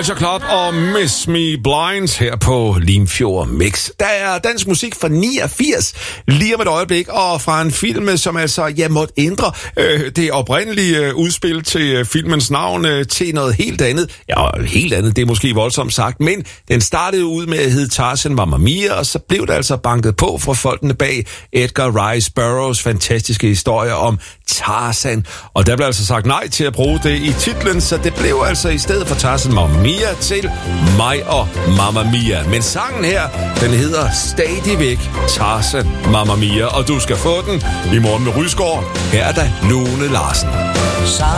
Culture Club og Miss Me Blind her på Limfjord Mix. Der er dansk musik fra 89 lige om et øjeblik, og fra en film, som altså måtte ændre det oprindelige udspil til filmens navn til noget helt andet. Ja, helt andet, det er måske voldsomt sagt, men den startede ud med at hedde Tarzan Mamma Mia, og så blev der altså banket på fra folkene bag Edgar Rice Burroughs fantastiske historie om Tarzan. Og der blev altså sagt nej til at bruge det i titlen, så det blev altså i stedet for Tarzan Mamma Mia til Mig og Mamma Mia. Men sangen her, den hedder stadigvæk Tarzan Mamma Mia, og du skal få den i morgen med Rysgaard. Her er der Lone Larsen.